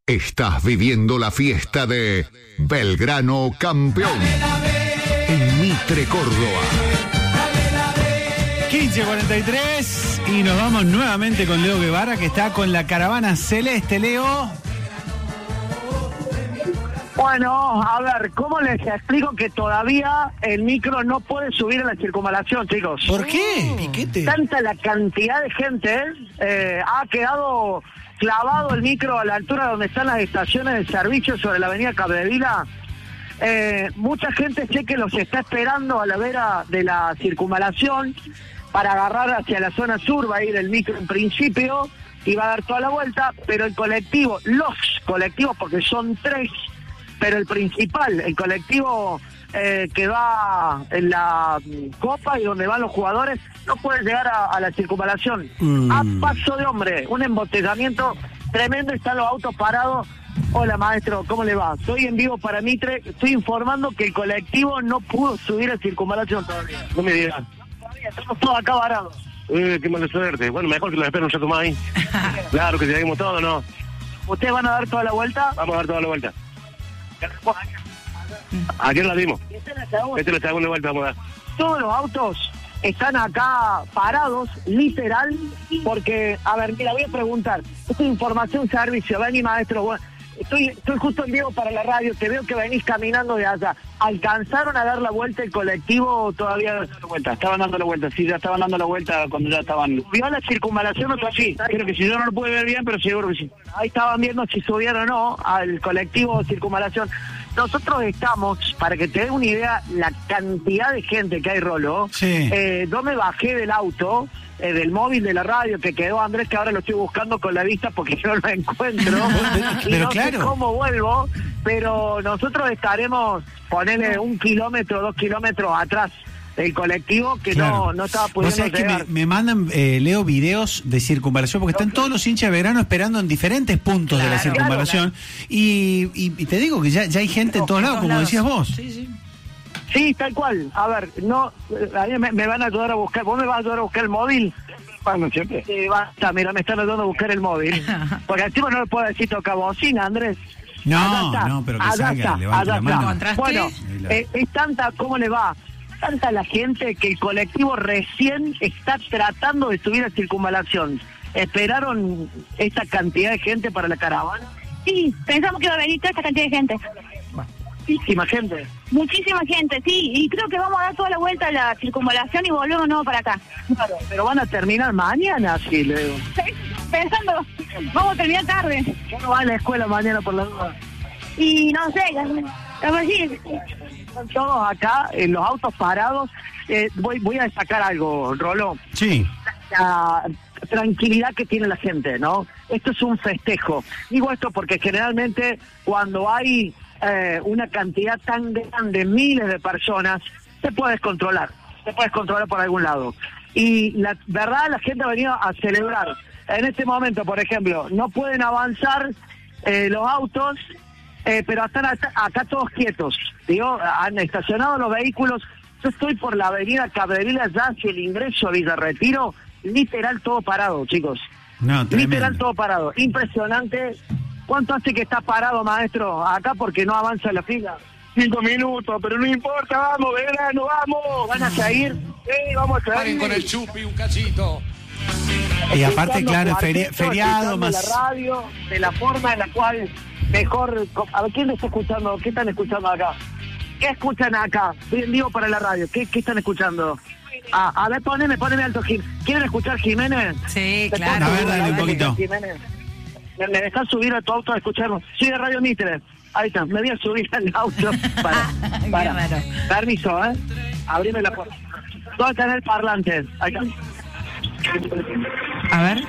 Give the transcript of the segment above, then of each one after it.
Estás viviendo la fiesta de Belgrano Campeón en Mitre, Córdoba. 15:43 y nos vamos nuevamente con Leo Guevara, que está con la caravana celeste. Leo. Bueno, a ver, ¿cómo les explico que todavía el micro no puede subir a la circunvalación, chicos? ¿Por qué? Piquete. Tanta la cantidad de gente, ha quedado clavado el micro a la altura donde están las estaciones de servicio sobre la avenida Capdevila. Mucha gente sé que los está esperando a la vera de la circunvalación para agarrar hacia la zona sur. Va a ir el micro en principio y va a dar toda la vuelta, pero el colectivo, los colectivos, porque son 3, pero el principal, el colectivo que va en la Copa y donde van los jugadores, no puede llegar a la circunvalación. A paso de hombre, un embotellamiento tremendo, están los autos parados. Hola maestro, ¿cómo le va? Estoy en vivo para Mitre, estoy informando que el colectivo no pudo subir a circunvalación todavía. No me digas. Todavía estamos todos acá varados. Qué mala suerte. Bueno, mejor que los esperen un rato más ahí. Claro que lleguemos todos, ¿no? ¿Ustedes van a dar toda la vuelta? Vamos a dar toda la vuelta. Ayer la dimos. Esta es la segunda vuelta, vamos a dar. Todos los autos están acá parados, literal, porque, a ver, mira, voy a preguntar. Esto es información servicio, vení maestro, bueno, estoy justo en vivo para la radio, te veo que venís caminando de allá. ¿Alcanzaron a dar la vuelta el colectivo o todavía no dando la vuelta? Estaban dando la vuelta, sí, ya estaban dando la vuelta cuando ya estaban. ¿Vio la circunvalación o sí? Creo que sí, yo no lo pude ver bien, pero seguro que sí. Ahí estaban viendo si subieron o no al colectivo circunvalación. Nosotros estamos, para que te des una idea, la cantidad de gente que hay, Rolo. Sí. Yo me bajé del auto, del móvil de la radio que quedó Andrés, que ahora lo estoy buscando con la vista porque yo no lo encuentro. Pero y no claro, sé cómo vuelvo, pero nosotros estaremos, ponele 1 kilómetro, 2 kilómetros atrás del colectivo que claro. no estaba pudiendo ¿Vos sabés llegar. que me mandan, Leo, videos de circunvalación? Porque están todos los hinchas de Belgrano esperando en diferentes puntos de la circunvalación. Claro. Y te digo que ya hay gente en todos lados, como decías vos. Sí, tal cual. A ver, no, a mí me van a ayudar a buscar. ¿Vos me vas a ayudar a buscar el móvil? Bueno, siempre. Sí, basta, mira, me están ayudando a buscar el móvil. Porque encima no le puedo decir toca bocina, Andrés. No, pero que salga, levante la mano. Bueno, es tanta, ¿cómo le va? Tanta la gente que el colectivo recién está tratando de subir a circunvalación. ¿Esperaron esta cantidad de gente para la caravana? Sí, pensamos que iba a venir toda esta cantidad de gente. Muchísima gente. Muchísima gente, sí, y creo que vamos a dar toda la vuelta a la circunvalación y volvemos nuevo para acá. Claro, pero van a terminar mañana, sí, le digo. Pensando, vamos a terminar tarde. Yo no voy a la escuela mañana por la duda. Y no sé, sí. Están todos acá, en los autos parados. Voy a destacar algo, Rolo. Sí. La tranquilidad que tiene la gente, ¿no? Esto es un festejo. Digo esto porque generalmente cuando hay una cantidad tan grande, miles de personas, te puedes controlar por algún lado. Y la verdad, la gente ha venido a celebrar. En este momento, por ejemplo, no pueden avanzar los autos, pero están acá todos quietos. Digo, han estacionado los vehículos. Yo estoy por la avenida Capdevila, ya hacia el ingreso a Villa Retiro, literal todo parado, chicos. No, literal todo parado. Impresionante. ¿Cuánto hace que está parado, maestro, acá porque no avanza la fila? 5 minutos, pero no importa, vamos, Belgrano, vamos. ¿Van a seguir? Vamos a Paren con el chupi un cachito. Y aparte, claro, feriado más. De la radio, de la forma en la cual mejor. A ver, ¿quién está escuchando? ¿Qué están escuchando acá? ¿Qué escuchan acá? Bien, digo para la radio. ¿Qué están escuchando? A ver, poneme alto, Jim. ¿Quieren escuchar Jiménez? Sí, claro. A ver, dale un poquito. Jiménez. ¿Me dejas subir a tu auto a escucharlo? Sí, de Radio Mitre. Ahí está, me voy a subir al auto. Para. Raro. Permiso, abrime la puerta. ¿Dónde está el parlante? Ahí está. A ver.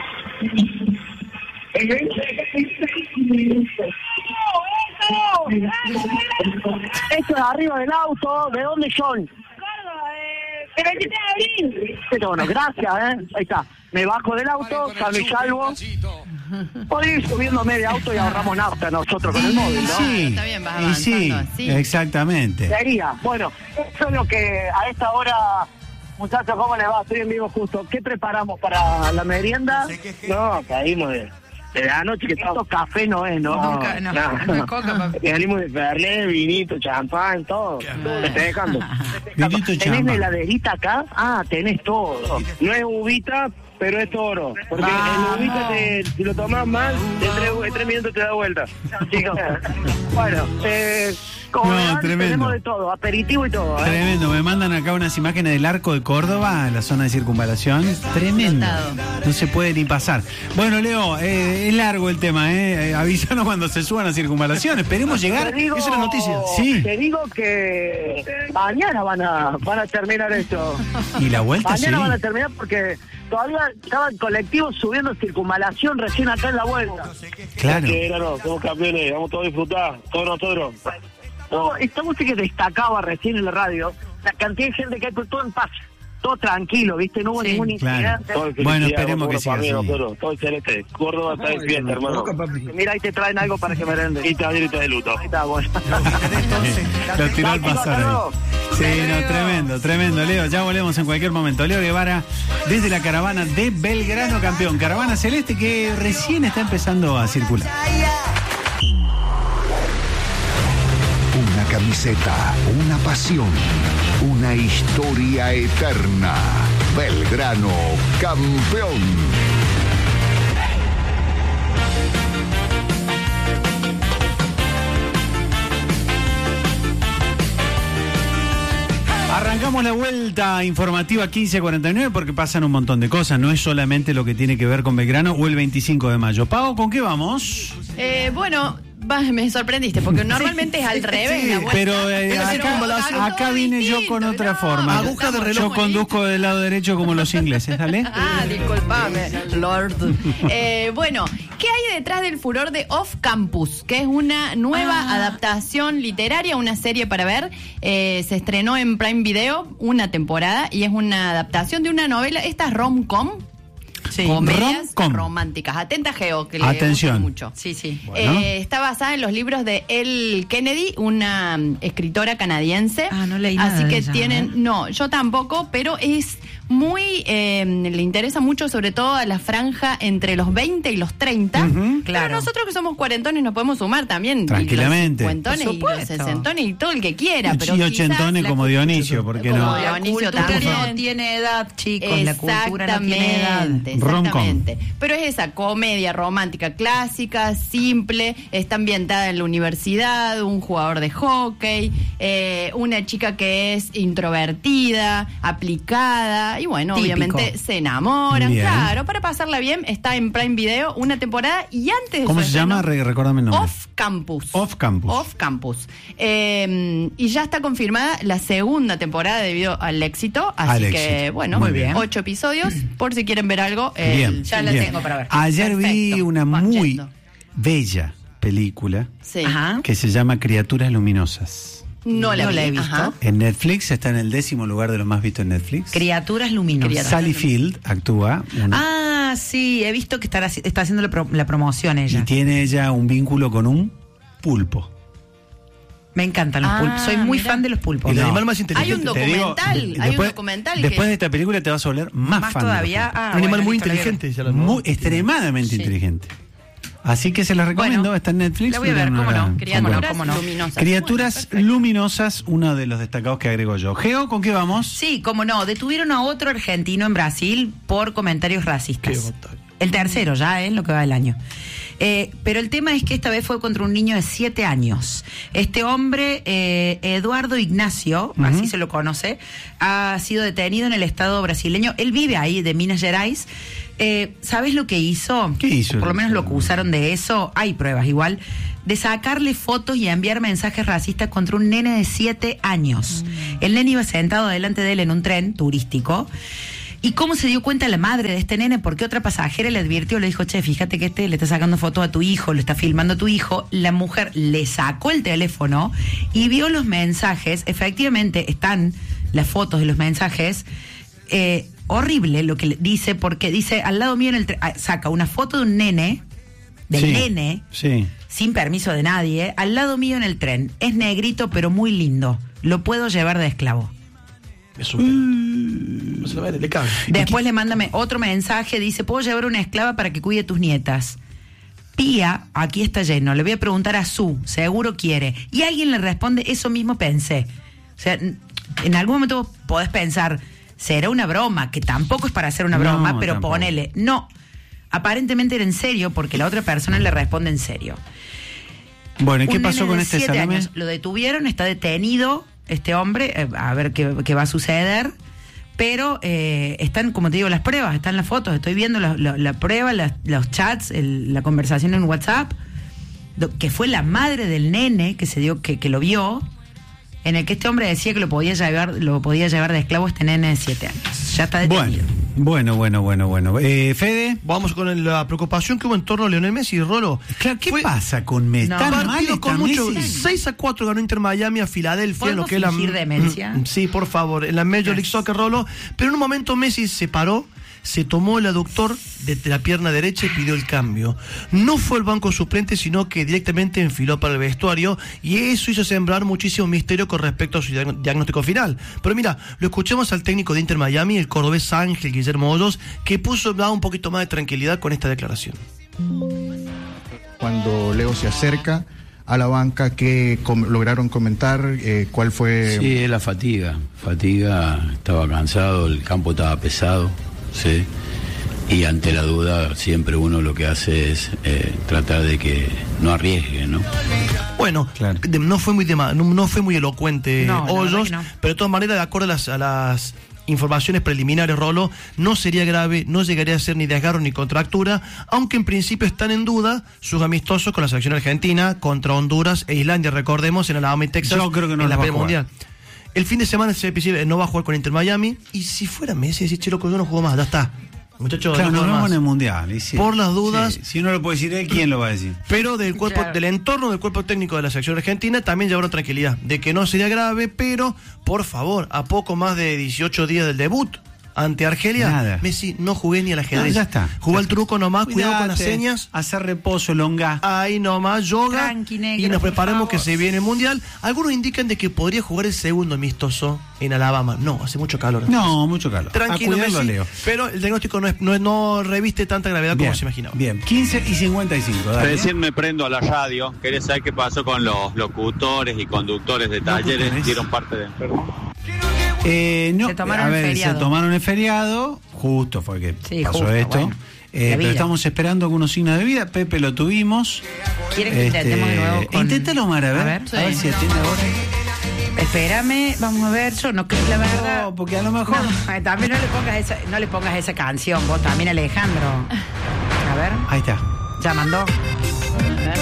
Esto es arriba del auto. ¿De dónde son? El 23 de abril. Pero bueno, gracias, Ahí está. Me bajo del auto, salvo y salvo. Puedo ir subiéndome de auto y ahorramos nafta nosotros con el móvil, ¿no? Sí, Está bien, vas y avanzando, sí, sí. exactamente. Sería. Bueno, eso es lo que a esta hora, muchachos, ¿cómo les va? Estoy en vivo justo. ¿Qué preparamos para la merienda? No, caímos de... Anoche que esto café no es, ¿no? No es coca, papi. Salimos de Fernet, vinito, champán, todo. Te estoy dejando. Vinito, ¿Tenés champán. heladerita acá? Tenés todo. No es uvita, pero es toro. Porque el uvita, si lo tomás mal, en 3 minutos te da vuelta. Chicos, bueno, como verán, tremendo. tenemos de todo, aperitivo y todo. Tremendo, me mandan acá unas imágenes del Arco de Córdoba, la zona de circunvalación. Tremendo. No se puede ni pasar. Bueno, Leo, es largo el tema, avísanos cuando se suban a circunvalación. Esperemos llegar. Esa es la noticia. Sí. Te digo que mañana van a terminar esto. Y la vuelta Mañana sí. van a terminar porque todavía estaban colectivos subiendo circunvalación recién acá en la vuelta. Claro. No, somos campeones, vamos todos a disfrutar, todos nosotros. Esta música que destacaba recién en la radio, la cantidad de gente que hay, todo en paz, todo tranquilo, ¿viste? No hubo ningún incidente. Claro. Bueno, esperemos que siga así. Todo excelente. Córdoba está de fiesta, hermano. Mira, ahí te traen algo para que merendes. Y tablita de luto. Ahí está, bueno. Lo tiró al pasar ahí. Sí, no, tremendo, Leo. Ya volvemos en cualquier momento. Leo Guevara, desde la caravana de Belgrano Campeón. Caravana celeste que recién está empezando a circular. Una camiseta, una pasión, una historia eterna. Belgrano Campeón. Arrancamos la vuelta informativa 1549 porque pasan un montón de cosas. No es solamente lo que tiene que ver con Belgrano o el 25 de mayo. Pau, ¿con qué vamos? Bueno, me sorprendiste porque normalmente es al revés. Sí, la vuelta. pero acá vine yo con otra forma. Aguja de reloj. Yo conduzco del lado derecho como los ingleses, ¿dale? Disculpame, Lord. Bueno, ¿qué hay detrás del furor de Off Campus? Que es una nueva adaptación literaria, una serie para ver. Se estrenó en Prime Video una temporada y es una adaptación de una novela. Esta es rom-com. Sí. Comedias románticas. Atenta, Geo, que le gusta mucho. Sí. Bueno. Está basada en los libros de Elle Kennedy, una escritora canadiense. No leí nada. Así de que ella, tienen, no, yo tampoco, pero es muy, le interesa mucho sobre todo a la franja entre los 20 y los 30. Uh-huh. Claro. Pero nosotros que somos cuarentones nos podemos sumar también. Tranquilamente. Y los 50 y los 60 y todo el que quiera. Pero y ochentones como Dionisio, ¿por qué no? Como Dionisio también. No tiene edad, chicos. La cultura no tiene edad. Exactamente. Pero es esa comedia romántica clásica, simple, está ambientada en la universidad, un jugador de hockey, una chica que es introvertida, aplicada, y bueno, Típico. Obviamente se enamoran. Bien. Claro, para pasarla bien, está en Prime Video una temporada y antes de ¿Cómo su se llama? Recuérdame el nombre. Off Campus. Off Campus. Off Campus. Y ya está confirmada la segunda temporada debido al éxito. Así que, bueno, muy bien. 8 episodios, por si quieren ver algo. Bien, Ya la bien. tengo para ver. Ayer vi Perfecto. una Va muy yendo. bella película Sí. que se llama Criaturas Luminosas. No la he vi. visto. Ajá. En Netflix, está en el 10º lugar de lo más visto en Netflix. Criaturas luminosas. Sally Field actúa. Sí, he visto que está haciendo la promoción ella. Y tiene ella un vínculo con un pulpo. Me encantan los pulpos. Soy muy fan de los pulpos. El animal más inteligente. Hay un documental. Después de esta película te vas a volver más fan todavía. de los pulpos. Un animal muy inteligente. Extremadamente inteligente. Así que se las recomiendo, Bueno, está en Netflix. la voy a ver, cómo no. Criaturas ¿Cómo no? luminosas. Criaturas luminosas, uno de los destacados que agrego yo. Geo, ¿con qué vamos? Sí, cómo no. Detuvieron a otro argentino en Brasil por comentarios racistas. El tercero ya, lo que va del año. Pero el tema es que esta vez fue contra un niño de 7 años. Este hombre, Eduardo Ignacio, así se lo conoce, ha sido detenido en el estado brasileño. Él vive ahí, de Minas Gerais. ¿Sabes lo que hizo? ¿Qué hizo? Por lo menos lo acusaron de eso. Hay pruebas igual. De sacarle fotos y enviar mensajes racistas contra un nene de 7 años. El nene iba sentado delante de él en un tren turístico. ¿Y cómo se dio cuenta la madre de este nene? Porque otra pasajera le advirtió, le dijo, che, fíjate que le está sacando fotos a tu hijo, le está filmando a tu hijo. La mujer le sacó el teléfono y vio los mensajes. Efectivamente, están las fotos de los mensajes. Horrible lo que le dice, porque dice, al lado mío en el tren, saca una foto de un nene, nene, sin permiso de nadie, al lado mío en el tren. Es negrito, pero muy lindo. Lo puedo llevar de esclavo. Le cabe. Después le manda otro mensaje, dice, puedo llevar una esclava para que cuide tus nietas. Pía, aquí está lleno, le voy a preguntar a Su, seguro quiere. Y alguien le responde, eso mismo pensé. O sea, en algún momento vos podés pensar, será una broma, que tampoco es para hacer una broma, pero tampoco. Ponele, no. Aparentemente era en serio, porque la otra persona le responde en serio. Bueno, ¿y qué pasó con este Salame? Lo detuvieron, está detenido este hombre, a ver qué va a suceder. Pero están, como te digo, las pruebas, están las fotos, estoy viendo la prueba, los chats, la conversación en WhatsApp, que fue la madre del nene que se dio, que lo vio, en el que este hombre decía que lo podía llevar de esclavo a este nene de 7 años. Ya está detenido. Bueno. Fede. Vamos con la preocupación que hubo en torno a Lionel Messi y Rolo. Claro, ¿qué pasa con Messi? Partido con mucho. 6-4 ganó Inter Miami a Filadelfia. Lo que es demencia? Sí, por favor. En la Major League Soccer, Rolo. Pero en un momento Messi se paró, se tomó el aductor de la pierna derecha y pidió el cambio. No fue al banco suplente, sino que directamente enfiló para el vestuario, y eso hizo sembrar muchísimo misterio con respecto a su diagnóstico final. Pero mira, lo escuchamos al técnico de Inter Miami, el cordobés Ángel Guillermo Hoyos, que puso un poquito más de tranquilidad con esta declaración. Cuando Leo se acerca a la banca, ¿qué lograron comentar? ¿Cuál fue? Sí, es la fatiga, estaba cansado, el campo estaba pesado. Sí, y ante la duda siempre uno lo que hace es tratar de que no arriesgue, ¿no? Bueno, claro. no fue muy elocuente Hoyos, no. Pero de todas maneras, de acuerdo a las informaciones preliminares, Rolo, no sería grave, no llegaría a ser ni desgarro ni contractura, aunque en principio están en duda sus amistosos con la selección argentina contra Honduras e Islandia, recordemos, en Alabama y Texas. Yo creo que no en la mundial. El fin de semana no va a jugar con Inter Miami, y si fuera Messi, decir, che, loco, yo no juego más, ya está. Muchachos, claro, nos vemos en el mundial. Sí. Por las dudas. Sí. Si no lo puede decir él, ¿quién lo va a decir? Pero del entorno del cuerpo técnico de la selección argentina también llevaron tranquilidad de que no sería grave, pero por favor, a poco más de 18 días del debut ante Argelia, nada. Messi, no jugué ni al ajedrez. Ya está. Jugó al truco nomás, cuidado con las señas. Hacer reposo, elonga. Ahí nomás, yoga. Tranqui, negro, y nos preparemos que se viene el mundial. Algunos indican de que podría jugar el segundo amistoso en Alabama. No, hace mucho calor. No, mucho calor. Tranquilo, Messi, Leo. Pero el diagnóstico no reviste tanta gravedad como se imaginaba. Bien, 15:55. Recién me prendo a la radio. Quería saber qué pasó con los locutores y conductores de talleres. Dieron parte de enfermos. Se tomaron el feriado, justo fue que pasó esto. Bueno, pero estamos esperando algunos signos de vida. Pepe lo tuvimos. ¿Quieren que intentemos de nuevo? Inténtalo, Omar, a ver si atiende ahora. Espérame, vamos a ver, yo no creo la verdad. No, porque a lo mejor. No, también no le pongas esa canción, vos también, Alejandro. A ver. Ahí está. Ya mandó. A ver.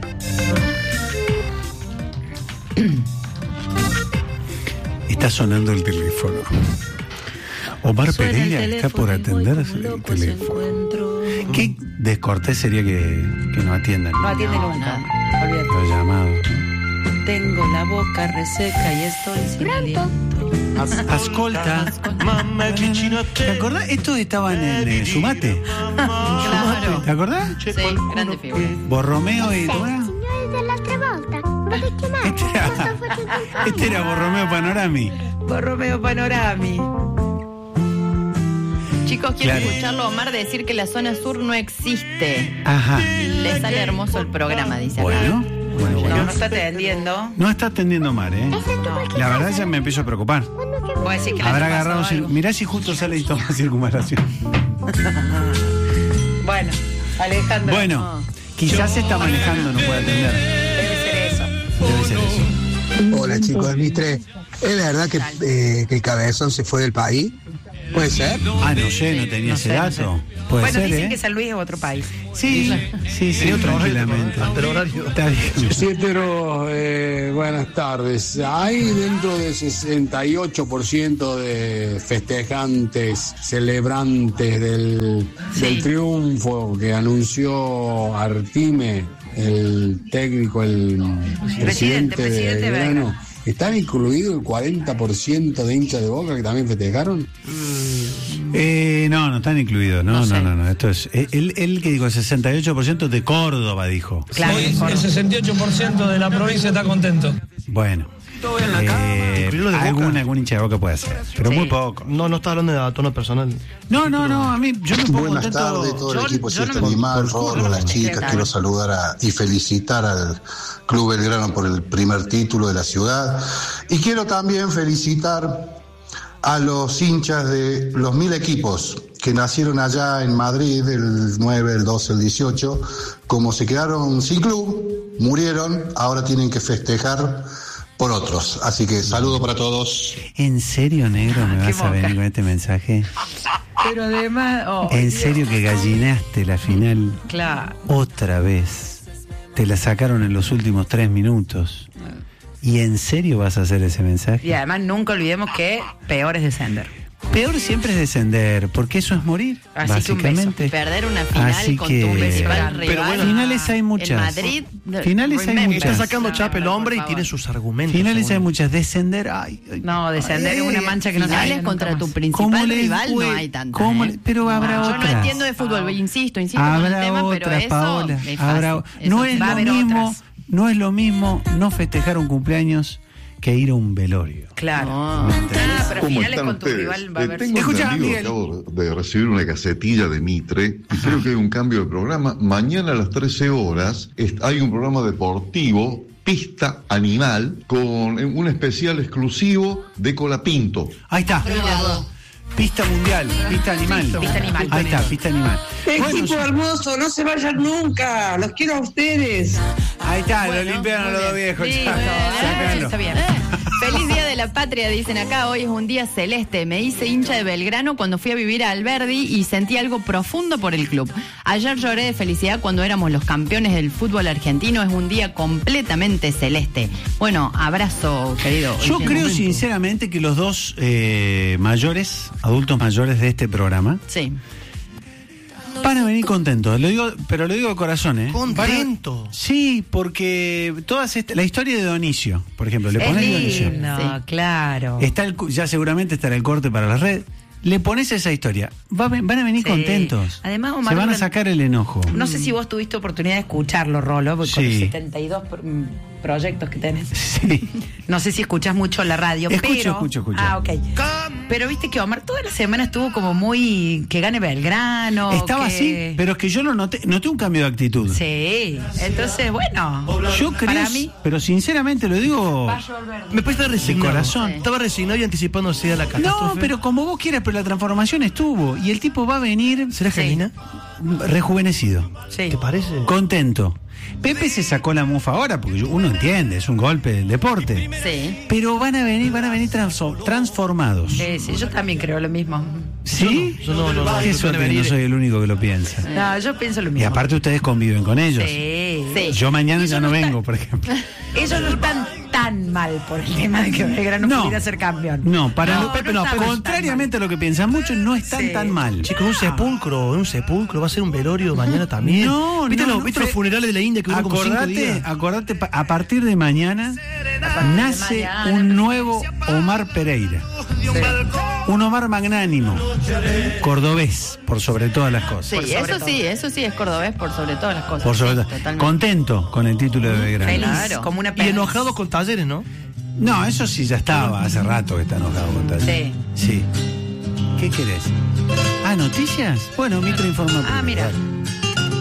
Está sonando el teléfono. Omar Pereira está por atender el teléfono. Qué descortés sería que no atiendan. No atiende nunca. Olvídate. Los llamados. Tengo la boca reseca y estoy sin aliento. Ascolta. ¿Te acordás? Estos estaban en Sumate. Claro. ¿Te acordás? Sí, grande figura. Borromeo y Este era Borromeo Panorami. Borromeo Panorami. Chicos, quiero escucharlo Omar decir que la zona sur no existe. Ajá. Le sale hermoso el programa, dice acá. Bueno. No está atendiendo. No está atendiendo Omar, ¿eh? No. La verdad ya me empiezo a preocupar. Voy a decir que habrá agarrado. Mirá si justo sale y toma circunvalación. Bueno, Alejandro. Bueno, quizás se está manejando, no puede atender. Debe ser eso. Hola chicos del Mitre. ¿Es verdad que el Cabezón se fue del país? ¿Puede ser? No sé, no tenía ese dato. Puede ser, dicen que San Luis es otro país. Sí, tranquilamente. Está bien. Pero, buenas tardes. Hay dentro de 68% de festejantes, celebrantes del triunfo que anunció Artime, el técnico, el presidente de Belgrano. ¿Están incluidos el 40% de hinchas de Boca que también festejaron? No están incluidos. No. Esto es. Él que dijo, el 68% de Córdoba, dijo. Claro, hoy el 68% de la provincia está contento. Bueno. Algún hincha de Boca puede ser, pero muy poco. No está hablando de tono personal. No, a mí yo me pongo Buenas contento. tardes, todo el equipo Siesta Animal, Rolo, las chicas. Quiero saludar y felicitar al Club Belgrano por el primer título de la ciudad. Y quiero también felicitar a los hinchas de los 1000 equipos que nacieron allá en Madrid el 9, el 12, el 18. Como se quedaron sin club, murieron, ahora tienen que festejar por otros. Así que saludo para todos. ¿En serio, negro, me vas a venir con este mensaje? Pero además... ¿En serio que gallinaste la final? Claro. Otra vez. Te la sacaron en los últimos 3 minutos. ¿Y en serio vas a hacer ese mensaje? Y además nunca olvidemos que peor es descender. Peor siempre es descender, porque eso es morir, Así básicamente. que un beso. Perder una final con tu principal rival. Pero bueno, finales hay muchas. En Madrid. Finales hay muchas. Está sacando Chape el hombre y tiene sus argumentos. Finales hay muchas. Descender, descender es una mancha que no finales sale contra tu principal rival no hay tantas. Pero habrá otras. Yo no entiendo de fútbol, insisto con el habrá tema, otras, pero eso Paola. es Habrá, fácil. no es lo mismo. No es lo mismo no festejar un cumpleaños que ir a un velorio. Claro. Pero ¿Cómo finales están con tu ustedes? rival va a haber... Tengo entendido, acabo de recibir una casetilla de Mitre y creo que hay un cambio de programa. Mañana a las 13 horas hay un programa deportivo, Pista Animal, con un especial exclusivo de Colapinto. Ahí está. Pista mundial, pista animal. Pista animal. Ahí está, pista animal. Equipo hermoso, no se vayan nunca. Los quiero a ustedes. Ahí está, lo limpiaron los dos viejos. Está bien. Feliz Día de la Patria, dicen acá. Hoy es un día celeste. Me hice hincha de Belgrano cuando fui a vivir a Alberdi y sentí algo profundo por el club. Ayer lloré de felicidad cuando éramos los campeones del fútbol argentino. Es un día completamente celeste. Bueno, abrazo, querido. Yo creo sinceramente que los dos adultos mayores de este programa, sí, van a venir contentos, pero lo digo de corazón, ¿eh? ¿Contento? Sí, porque la historia de Dionisio, por ejemplo, le pones Dionisio. No, claro. Ya seguramente estará el corte para la red. Le pones esa historia, van a venir contentos. Además, Omar, se van a sacar el enojo. No sé si vos tuviste oportunidad de escucharlo, Rolo, porque con los 72 proyectos que tenés. Sí. No sé si escuchás mucho la radio, Escucho. Ah, ok. Pero viste que Omar toda la semana estuvo como muy... que gane Belgrano. Estaba así, pero es que yo lo noté un cambio de actitud. Sí, entonces, bueno. Yo creo, para mí, pero sinceramente lo digo... Me puede estar resignado. De corazón. Sí. Estaba resignado y anticipándose a la catástrofe. No, pero como vos quieras, pero la transformación estuvo. Y el tipo va a venir... ¿Será Janina? Rejuvenecido. Sí. ¿Te parece? Contento. Pepe se sacó la mufa ahora, porque uno entiende, es un golpe del deporte. Sí. Pero van a venir transformados. Sí, yo también creo lo mismo. ¿Sí? Yo no. Qué suerte que no soy el único que lo piensa. No, yo pienso lo mismo. Y aparte ustedes conviven con ellos. Sí. Yo mañana ya no vengo, por ejemplo. Ellos no están tan mal por el tema de que Belgrano pudiera ser campeón. No, Pepe, contrariamente a lo que piensan muchos, no están tan mal. Chicos, un sepulcro, va a ser un velorio mañana también. ¿Viste los funerales de la India que duran como 5 días? Acordate, a partir de mañana nace un nuevo Omar Pereira. Sí. Un Omar magnánimo, cordobés, por sobre todas las cosas. Sí, eso sí es cordobés por sobre todas las cosas. Por sobre todo. Contento con el título de Belgrano. Feliz, claro. Como una y enojado con Talleres, ¿no? No, eso sí ya estaba, hace rato que está enojado con Talleres. Sí. ¿Qué querés? ¿Noticias? Bueno, Mitre informa. Mira.